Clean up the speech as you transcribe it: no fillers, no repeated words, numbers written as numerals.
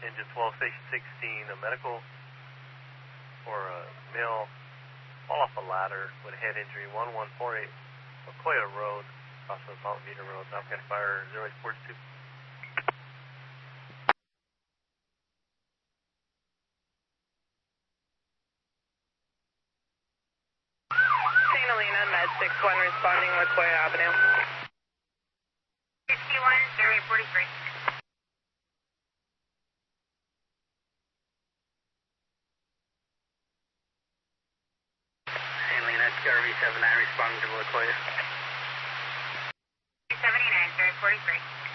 engine 12, station 16, a medical for a male, fall off a ladder with a head injury, 1148 Ocoya Road, off of Mount Vita Road, South County Fire 0842. St. Helena, Med 61 responding with Coya Avenue. 61, 0843. RV79 responding to Lakoya. 79, 43.